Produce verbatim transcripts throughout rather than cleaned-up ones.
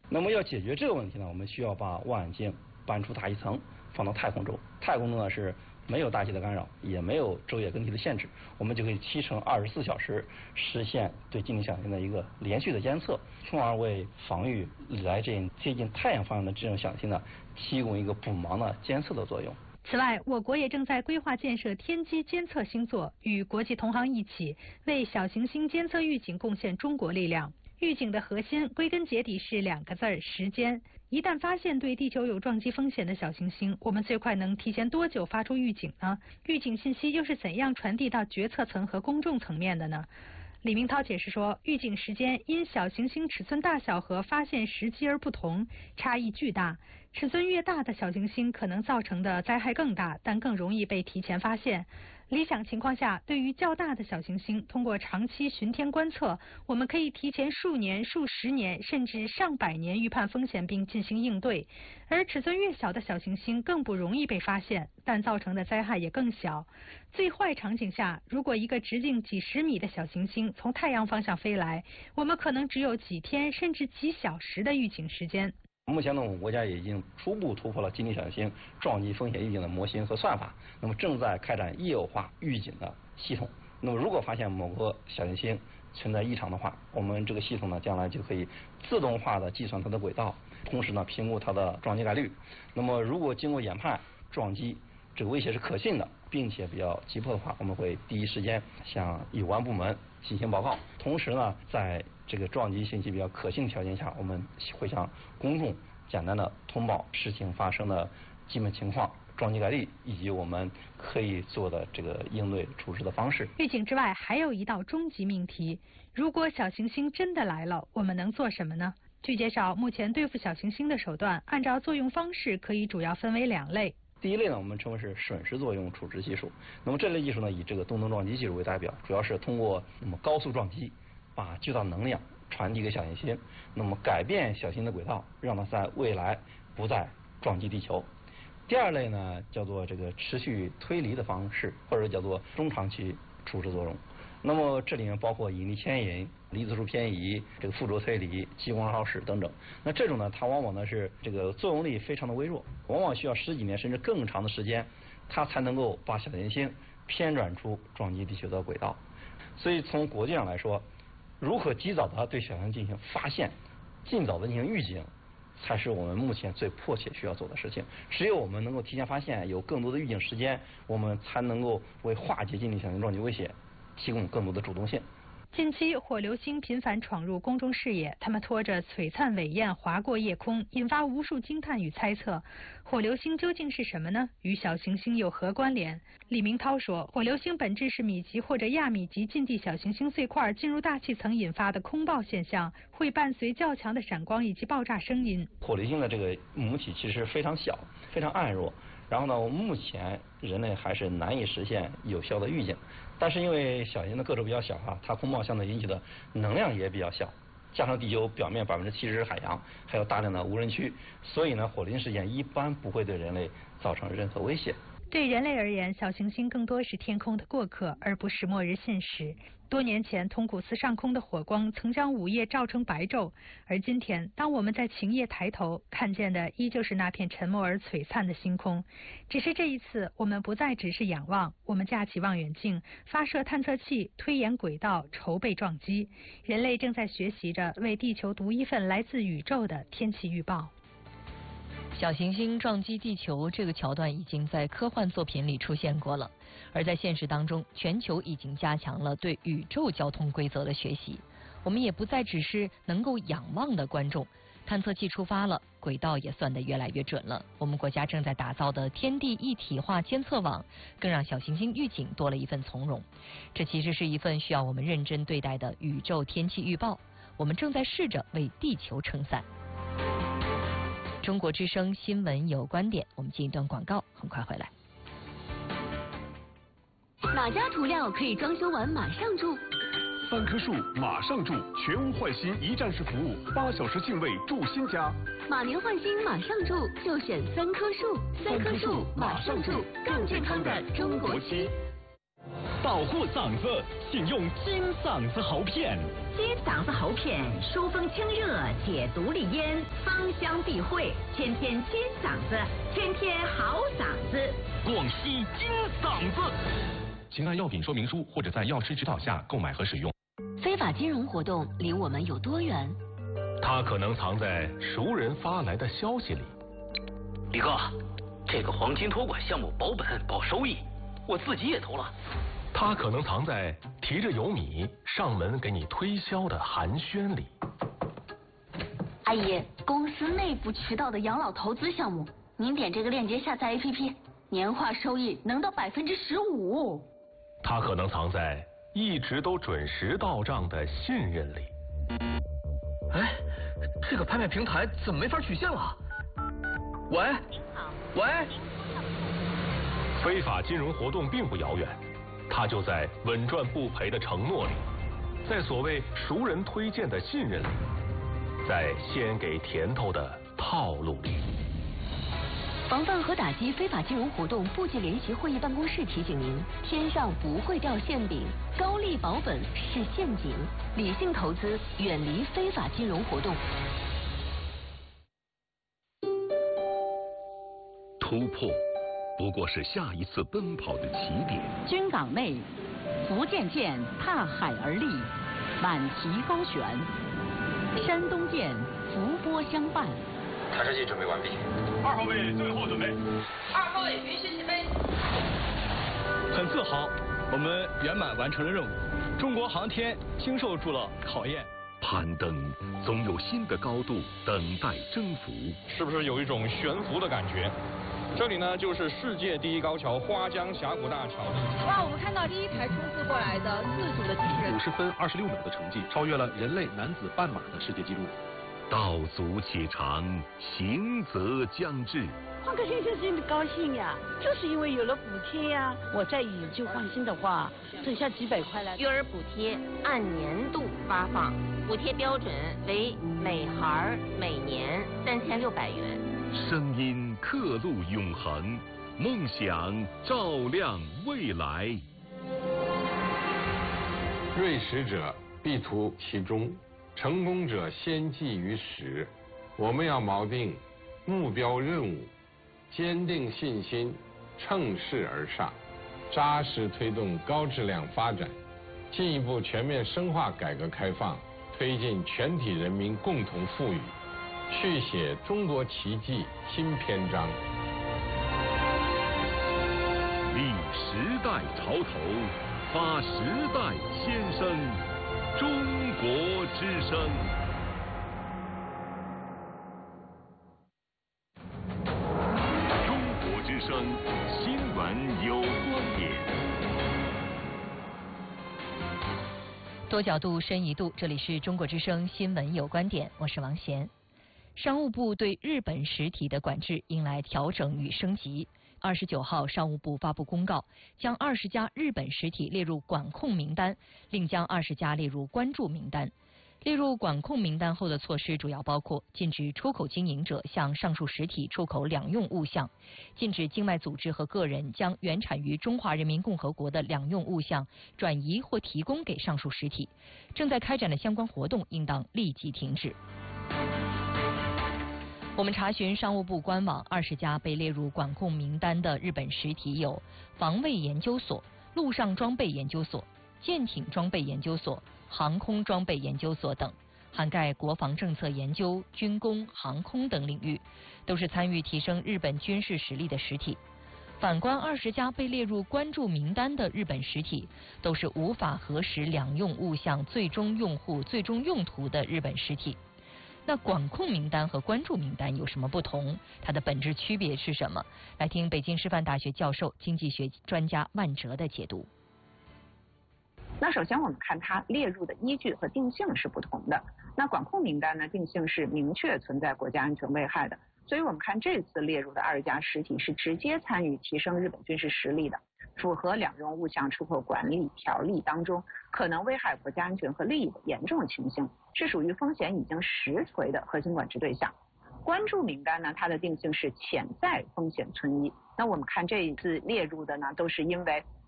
那么要解决这个问题呢，我们需要把望远镜搬出大气层，放到太空中。太空中呢是没有大气的干扰，也没有昼夜更替的限制，我们就可以七乘二十四小时实现对近地小行星的一个连续的监测，从而为防御来这接近太阳方向的这种小行星呢提供一个补盲的监测的作用。 此外，我国也正在规划建设天基监测星座，与国际同行一起为小行星监测预警贡献中国力量。预警的核心归根结底是两个字儿：时间。一旦发现对地球有撞击风险的小行星，我们最快能提前多久发出预警呢？预警信息又是怎样传递到决策层和公众层面的呢？李明涛解释说，预警时间因小行星尺寸大小和发现时机而不同，差异巨大。尺寸越大的小行星可能造成的灾害更大，但更容易被提前发现。理想情况下，对于较大的小行星，通过长期巡天观测，我们可以提前数年、数十年甚至上百年预判风险并进行应对。而尺寸越小的小行星更不容易被发现，但造成的灾害也更小。最坏场景下，如果一个直径几十米的小行星从太阳方向飞来，我们可能只有几天甚至几小时的预警时间。 目前呢，我们国家也已经初步突破了近地小行星撞击风险预警的模型和算法，那么正在开展业务化预警的系统。那么如果发现某个小行星存在异常的话，我们这个系统呢将来就可以自动化的计算它的轨道，同时呢评估它的撞击概率。那么如果经过研判撞击这个威胁是可信的，并且比较急迫的话，我们会第一时间向有关部门进行报告。同时呢，在这个撞击信息比较可信条件下，我们会向公众简单的通报事情发生的基本情况、撞击概率以及我们可以做的这个应对处置的方式。 预警之外，还有一道终极命题：如果小行星真的来了，我们能做什么呢？据介绍，目前对付小行星的手段，按照作用方式可以主要分为两类。 第一类呢，我们称为是瞬时作用处置技术。那么这类技术呢，以这个动能撞击技术为代表，主要是通过那么高速撞击，把巨大能量传递给小行星，那么改变小行星的轨道，让它在未来不再撞击地球。第二类呢，叫做这个持续推离的方式，或者叫做中长期处置作用。那么这里面包括引力牵引、离子束偏移、这个附着推理、激光耗时等等。那这种呢，它往往呢是这个作用力非常的微弱，往往需要十几年甚至更长的时间，它才能够把小行星偏转出撞击地球的轨道。所以从国际上来说，如何及早的对小行星进行发现，尽早的进行预警，才是我们目前最迫切需要做的事情。只有我们能够提前发现，有更多的预警时间，我们才能够为化解近地小行星撞击威胁提供更多的主动性。 近期火流星频繁闯入公众视野，它们拖着璀璨伟焰划过夜空，引发无数惊叹与猜测。火流星究竟是什么呢？与小行星有何关联？李明涛说，火流星本质是米级或者亚米级近地小行星碎块进入大气层引发的空爆现象，会伴随较强的闪光以及爆炸声音。 火流星的这个母体其实非常小，非常暗弱。然后呢，目前人类还是难以实现有效的预警，但是因为小行星的个头比较小哈、啊，它空爆相对引起的能量也比较小，加上地球表面百分之七十是海洋，还有大量的无人区，所以呢，火流星事件一般不会对人类造成任何威胁。 对人类而言，小行星更多是天空的过客，而不是末日信使。多年前，通古斯上空的火光曾将午夜照成白昼，而今天，当我们在晴夜抬头，看见的依旧是那片沉默而璀璨的星空。只是这一次，我们不再只是仰望，我们架起望远镜，发射探测器，推演轨道，筹备撞击。人类正在学习着为地球读一份来自宇宙的天气预报。 小行星撞击地球这个桥段已经在科幻作品里出现过了，而在现实当中，全球已经加强了对宇宙交通规则的学习。我们也不再只是能够仰望的观众，探测器出发了，轨道也算得越来越准了。我们国家正在打造的天地一体化监测网，更让小行星预警多了一份从容。这其实是一份需要我们认真对待的宇宙天气预报。我们正在试着为地球撑伞。中国之声新闻有观点，我们进一段广告，很快回来。 哪家涂料可以装修完马上住？ 三棵树马上住，全屋换新一站式服务，八小时净位住新家。 马年换新马上住，就选三棵树。三棵树马上住，更健康的中国区。 保护嗓子，请用金嗓子喉片。 金嗓子喉片，疏风清热，解毒利咽，芳香避秽，天天金嗓子，天天好嗓子。 广西金嗓子。请按药品说明书或者在药师指导下购买和使用。 非法金融活动离我们有多远？ 它可能藏在熟人发来的消息里。 李哥，这个黄金托管项目保本保收益，我自己也投了。 它可能藏在提着油米上门给你推销的寒暄里。 阿姨，公司内部渠道的养老投资项目，您点这个链接下载 A P P， 年化收益能到百分之十五。 它可能藏在一直都准时到账的信任里。 哎，这个拍卖平台怎么没法取现了？喂， 您好， 喂， 非法金融活动并不遥远，它就在稳赚不赔的承诺里，在所谓熟人推荐的信任里，在先给甜头的套路里。 防范和打击非法金融活动部级联席会议办公室提醒您：天上不会掉馅饼，高利保本是陷阱，理性投资，远离非法金融活动。 突破不过是下一次奔跑的起点。 军港内，福建舰踏海而立，满旗高悬；山东舰伏波相伴。 探视器准备完毕。 二号位最后准备。 二号位允许起飞。 很自豪，我们圆满完成了任务。中国航天经受住了考验。 攀登总有新的高度等待征服。 是不是有一种悬浮的感觉？这里呢，就是世界第一高桥花江峡谷大桥。 哇，我们看到第一台冲刺过来的自主的机器人， 五十分二十六秒的成绩，超越了人类男子半马的世界纪录。 道阻且长，行则将至。 换个先生心里高兴呀，就是因为有了补贴呀。我再以旧换新的话，省下几百块来。 育儿补贴按年度发放，补贴标准为每孩每年三千六百元。 声音刻录永恒，梦想照亮未来。 锐识者必图其中，成功者先记于始。我们要锚定目标任务，坚定信心，乘势而上，扎实推动高质量发展，进一步全面深化改革开放，推进全体人民共同富裕，续写中国奇迹新篇章。 立时代潮头，发时代先声，中国之声。中国之声，新闻有观点。 多角度，深一度，这里是中国之声新闻有观点，我是王贤。商务部对日本实体的管制迎来调整与升级。二十九号，商务部发布公告，将二十家日本实体列入管控名单，另将二十家列入关注名单。列入管控名单后的措施主要包括禁止出口经营者向上述实体出口两用物项，禁止境外组织和个人将原产于中华人民共和国的两用物项转移或提供给上述实体，正在开展的相关活动应当立即停止。我们查询商务部官网，二十家被列入管控名单的日本实体有防卫研究所、陆上装备研究所、舰艇装备研究所、航空装备研究所等，涵盖国防政策研究、军工、航空等领域，都是参与提升日本军事实力的实体。反观二十家被列入关注名单的日本实体，都是无法核实两用物项最终用户最终用途的日本实体。那管控名单和关注名单有什么不同？它的本质区别是什么？来听北京师范大学教授、经济学专家万哲的解读。 那首先我们看它列入的依据和定性是不同的。那管控名单呢，定性是明确存在国家安全危害的，所以我们看这次列入的二十家实体是直接参与提升日本军事实力的，符合两用物项出口管理条例当中可能危害国家安全和利益的严重情形，是属于风险已经实锤的核心管制对象。关注名单呢，它的定性是潜在风险存疑。那我们看这一次列入的呢，都是因为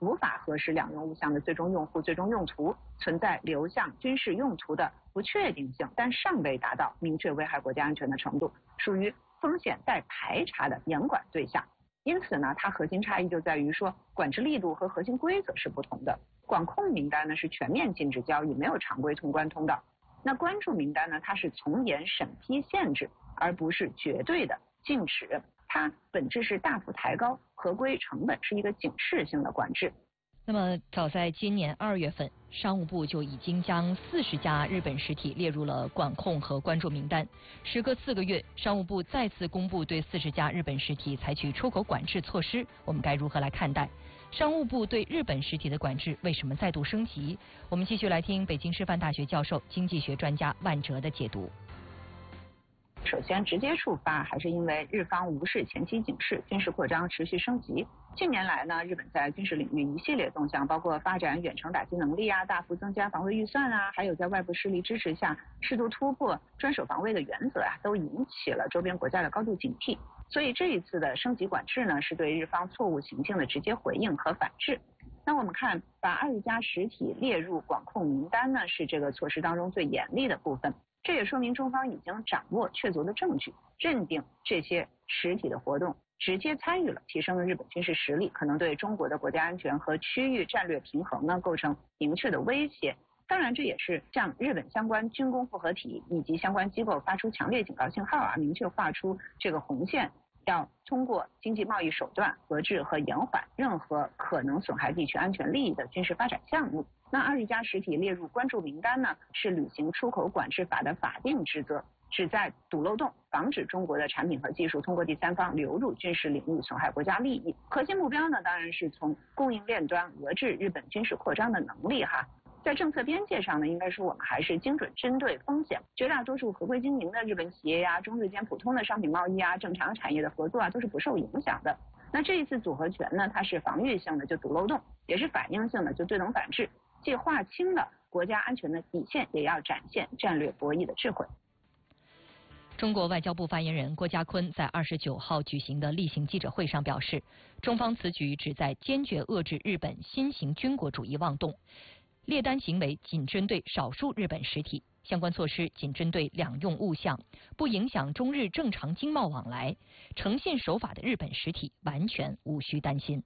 无法核实两用物项的最终用户、最终用途，存在流向军事用途的不确定性，但尚未达到明确危害国家安全的程度，属于风险待排查的严管对象。因此呢，它核心差异就在于说，管制力度和核心规则是不同的。管控名单呢是全面禁止交易，没有常规通关通道。那关注名单呢，它是从严审批限制，而不是绝对的禁止。它本质是大幅抬高合规成本，是一个警示性的管制。 那么，早在今年二月份，商务部就已经将四十家日本实体列入了管控和关注名单。时隔四个月，商务部再次公布对四十家日本实体采取出口管制措施，我们该如何来看待？商务部对日本实体的管制为什么再度升级？我们继续来听北京师范大学教授、经济学专家万哲的解读。 首先，直接触发还是因为日方无视前期警示，军事扩张持续升级。近年来呢，日本在军事领域一系列动向，包括发展远程打击能力啊，大幅增加防卫预算啊，还有在外部势力支持下适度突破专守防卫的原则啊，都引起了周边国家的高度警惕。所以这一次的升级管制呢，是对日方错误行径的直接回应和反制。那我们看，把二十家实体列入管控名单呢，是这个措施当中最严厉的部分。这也说明中方已经掌握确凿的证据，认定这些实体的活动直接参与了提升日本军事实力，可能对中国的国家安全和区域战略平衡呢构成明确的威胁。当然，这也是向日本相关军工复合体以及相关机构发出强烈警告信号啊，明确画出这个红线，要通过经济贸易手段遏制和延缓任何可能损害地区安全利益的军事发展项目。那二十家实体列入关注名单呢，是履行出口管制法的法定职责，旨在堵漏洞，防止中国的产品和技术通过第三方流入军事领域，损害国家利益。核心目标呢，当然是从供应链端遏制日本军事扩张的能力哈。在政策边界上呢，应该说我们还是精准针对风险。绝大多数合规经营的日本企业呀、中日间普通的商品贸易啊、正常产业的合作啊，都是不受影响的。那这一次组合拳呢，它是防御性的，就堵漏洞；也是反应性的，就对等反制。既划清了国家安全的底线，也要展现战略博弈的智慧。 中国外交部发言人郭家坤在二十九号举行的例行记者会上表示，中方此举旨在坚决遏制日本新型军国主义妄动，列单行为仅针对少数日本实体，相关措施仅针对两用物项，不影响中日正常经贸往来，诚信守法的日本实体完全无需担心。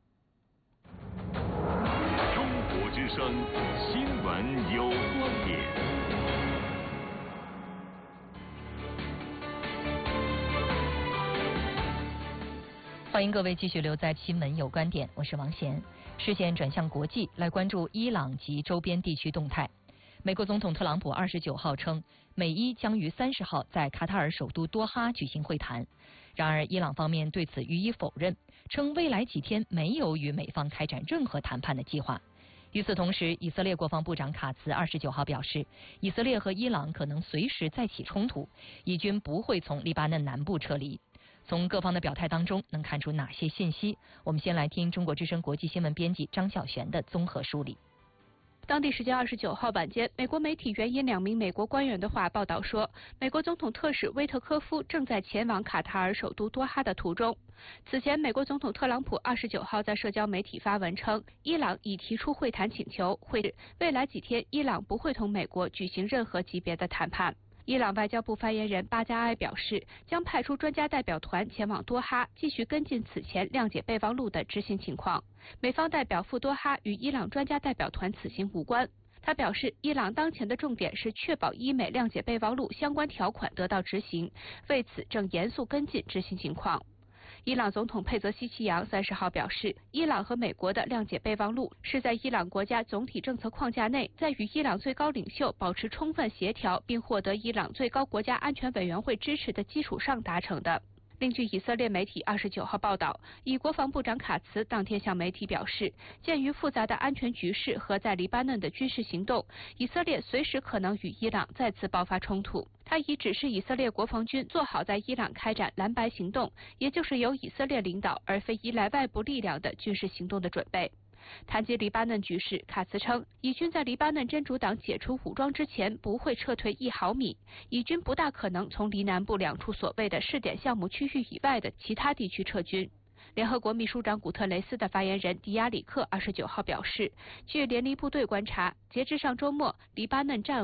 中国之声新闻有观点。 欢迎各位继续留在新闻有观点，我是王贤。视线转向国际，来关注伊朗及周边地区动态。美国总统特朗普二十九号称，美伊将于三十号在卡塔尔首都多哈举行会谈。然而，伊朗方面对此予以否认，称未来几天没有与美方开展任何谈判的计划。与此同时，以色列国防部长卡茨二十九号表示，以色列和伊朗可能随时再起冲突，以军不会从黎巴嫩南部撤离。从各方的表态当中能看出哪些信息？我们先来听中国之声国际新闻编辑张晓璇的综合梳理。 当地时间二十九号晚间，美国媒体援引两名美国官员的话报道说，美国总统特使威特科夫正在前往卡塔尔首都多哈的途中。此前，美国总统特朗普二十九号在社交媒体发文称，伊朗已提出会谈请求，会未来几天伊朗不会同美国举行任何级别的谈判。伊朗外交部发言人巴加埃表示，将派出专家代表团前往多哈，继续跟进此前谅解备忘录的执行情况。美方代表赴多哈与伊朗专家代表团此行无关。他表示，伊朗当前的重点是确保伊美谅解备忘录相关条款得到执行，为此正严肃跟进执行情况。伊朗总统佩泽西奇扬三十号表示，伊朗和美国的谅解备忘录是在伊朗国家总体政策框架内，在与伊朗最高领袖保持充分协调并获得伊朗最高国家安全委员会支持的基础上达成的。另据以色列媒体二十九号报道，以国防部长卡茨当天向媒体表示，鉴于复杂的安全局势和在黎巴嫩的军事行动，以色列随时可能与伊朗再次爆发冲突。他已指示以色列国防军做好在伊朗开展蓝白行动，也就是由以色列领导而非依赖外部力量的军事行动的准备。谈及黎巴嫩局势，卡茨称，以军在黎巴嫩真主党解除武装之前不会撤退一毫米，以军不大可能从黎南部两处所谓的试点项目区域以外的其他地区撤军。 联合国秘书长古特雷斯的发言人迪亚里克二十九号表示，据联黎部队观察，截至上周末，黎巴嫩战